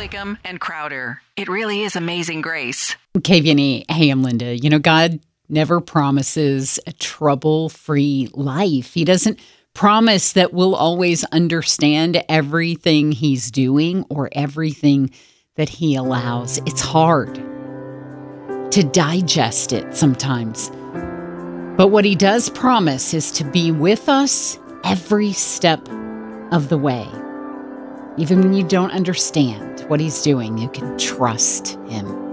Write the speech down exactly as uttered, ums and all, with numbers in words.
Sligum and Crowder. It really is amazing grace. K V N E, hey, I'm Linda. You know, God never promises a trouble-free life. He doesn't promise that we'll always understand everything he's doing or everything that he allows. It's hard to digest it sometimes. But what he does promise is to be with us every step of the way. Even when you don't understand what he's doing, you can trust him.